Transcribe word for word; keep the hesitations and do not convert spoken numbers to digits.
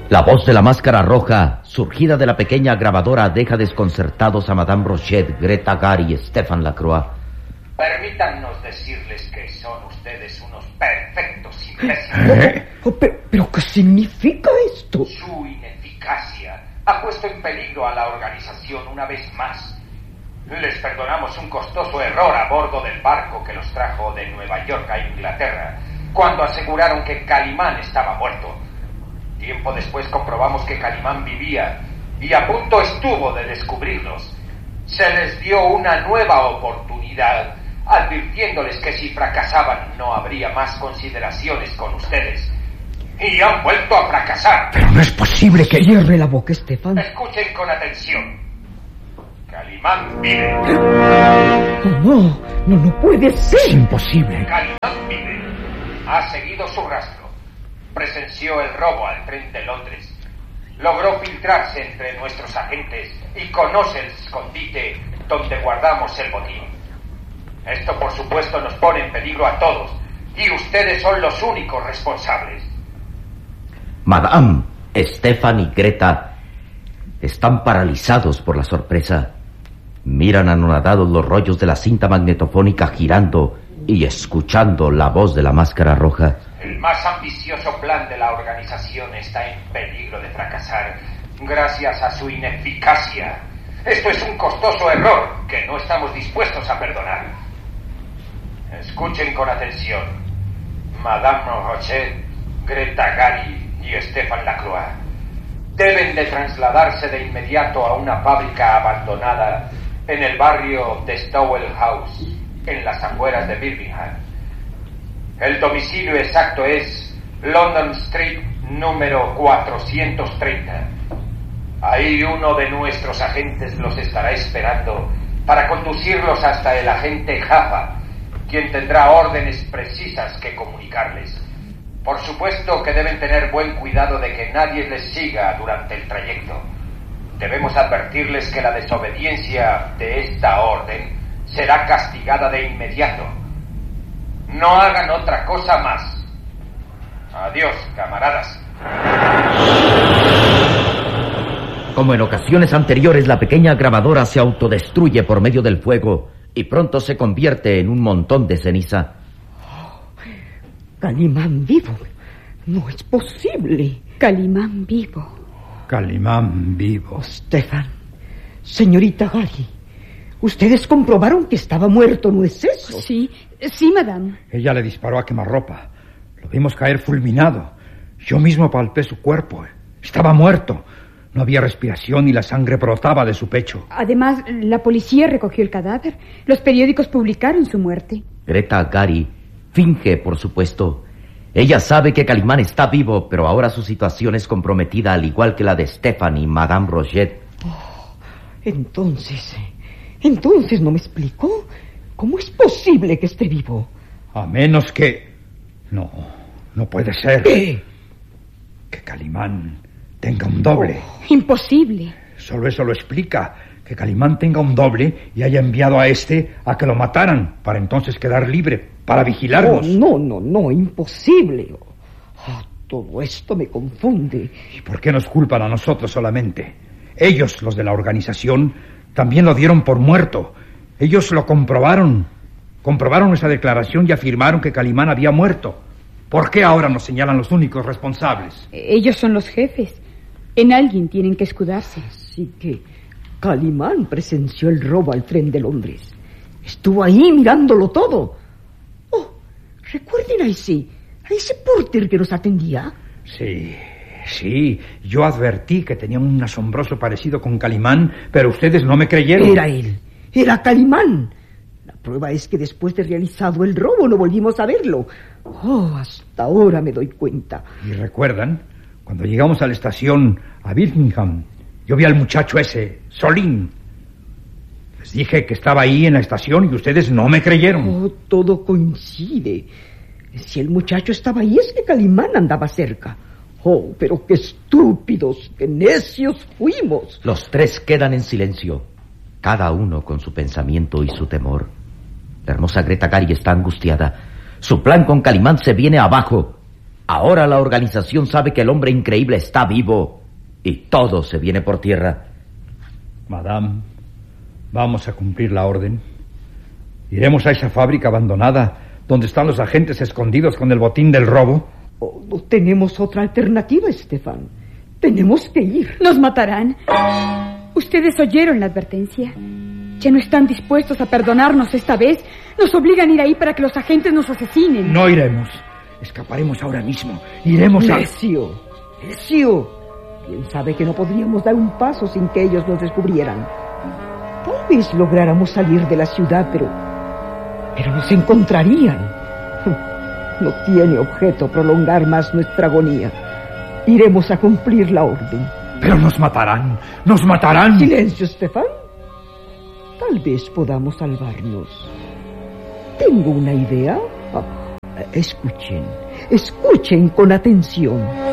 La voz de la máscara roja, surgida de la pequeña grabadora, deja desconcertados a Madame Rochet, Greta Gary y Stéphane Lacroix. Permítannos decirles que son ustedes unos perfectos imbéciles. ¿Eh? Oh, pero, ¿Pero qué significa esto? Su ineficacia ha puesto en peligro a la organización una vez más. Les perdonamos un costoso error a bordo del barco que los trajo de Nueva York a Inglaterra, cuando aseguraron que Calimán estaba muerto. Tiempo después comprobamos que Calimán vivía y a punto estuvo de descubrirlos. Se les dio una nueva oportunidad, advirtiéndoles que si fracasaban no habría más consideraciones con ustedes. Y han vuelto a fracasar. Pero no es posible que... Cierre la boca, Estefan. Escuchen con atención. Calimán vive. No, no, no, no puede ser. Es imposible. Calimán vive. Ha seguido su rastro. Presenció el robo al tren de Londres. Logró filtrarse entre nuestros agentes y conoce el escondite donde guardamos el botín. Esto, por supuesto, nos pone en peligro a todos, y ustedes son los únicos responsables. Madame, Stéphane y Greta están paralizados por la sorpresa. Miran anonadados los rollos de la cinta magnetofónica girando y escuchando la voz de la máscara roja. El más ambicioso plan de la organización está en peligro de fracasar gracias a su ineficacia. Esto es un costoso error que no estamos dispuestos a perdonar. Escuchen con atención. Madame Rochet, Greta Gary y Stéphane Lacroix deben de trasladarse de inmediato a una fábrica abandonada en el barrio de Stowell House, en las afueras de Birmingham. El domicilio exacto es London Street número cuatrocientos treinta. Ahí uno de nuestros agentes los estará esperando para conducirlos hasta el agente Jaffa, quien tendrá órdenes precisas que comunicarles. Por supuesto que deben tener buen cuidado de que nadie les siga durante el trayecto. Debemos advertirles que la desobediencia de esta orden será castigada de inmediato. No hagan otra cosa más. Adiós, camaradas. Como en ocasiones anteriores, la pequeña grabadora se autodestruye por medio del fuego y pronto se convierte en un montón de ceniza. Oh, Calimán vivo. No es posible. Calimán vivo. Calimán vivo. Oh, Stefan, señorita Gary, ustedes comprobaron que estaba muerto, ¿no es eso? Sí, sí, madame. Ella le disparó a quemarropa. Lo vimos caer fulminado. Yo mismo palpé su cuerpo. Estaba muerto. No había respiración y la sangre brotaba de su pecho. Además, la policía recogió el cadáver. Los periódicos publicaron su muerte. Greta Gary finge, por supuesto. Ella sabe que Calimán está vivo, pero ahora su situación es comprometida, al igual que la de Stéphane y Madame Rochet. Oh, entonces, entonces no me explicó. ¿Cómo es posible que esté vivo? A menos que... No, no puede ser. ¿Qué? Que Calimán tenga un doble. Oh, imposible. Solo eso lo explica. Que Calimán tenga un doble y haya enviado a este a que lo mataran, para entonces quedar libre, para vigilarnos. Oh, no, no, no, imposible. Oh, todo esto me confunde. ¿Y por qué nos culpan a nosotros solamente? Ellos, los de la organización, también lo dieron por muerto. Ellos lo comprobaron. Comprobaron nuestra declaración y afirmaron que Calimán había muerto. ¿Por qué ahora nos señalan los únicos responsables? Ellos son los jefes. En alguien tienen que escudarse. Así que Calimán presenció el robo al tren de Londres. Estuvo ahí mirándolo todo. Oh, recuerden a ese, a ese porter que nos atendía. Sí, sí. Yo advertí que tenía un asombroso parecido con Calimán, pero ustedes no me creyeron. Era él. Era Calimán. La prueba es que después de realizado el robo no volvimos a verlo. Oh, hasta ahora me doy cuenta. ¿Y recuerdan? Cuando llegamos a la estación, a Birmingham, yo vi al muchacho ese, Solín. Les dije que estaba ahí en la estación y ustedes no me creyeron. Oh, todo coincide. Si el muchacho estaba ahí es que Calimán andaba cerca. Oh, pero qué estúpidos, qué necios fuimos. Los tres quedan en silencio, cada uno con su pensamiento y su temor. La hermosa Greta Gary está angustiada. Su plan con Calimán se viene abajo. Ahora la organización sabe que el hombre increíble está vivo y todo se viene por tierra. Madame, vamos a cumplir la orden. Iremos a esa fábrica abandonada donde están los agentes escondidos con el botín del robo. Oh, no tenemos otra alternativa, Estefan. Tenemos que ir. Nos matarán. Ustedes oyeron la advertencia. Ya no están dispuestos a perdonarnos esta vez. Nos obligan a ir ahí para que los agentes nos asesinen. No iremos. Escaparemos ahora mismo. Iremos a... Necio, necio. Quién sabe que no podríamos dar un paso sin que ellos nos descubrieran. Tal vez lográramos salir de la ciudad, pero... Pero nos encontrarían. No tiene objeto prolongar más nuestra agonía. Iremos a cumplir la orden. Pero nos matarán. Nos matarán. Silencio, Estefan. Tal vez podamos salvarnos. Tengo una idea. Ah, escuchen, escuchen con atención.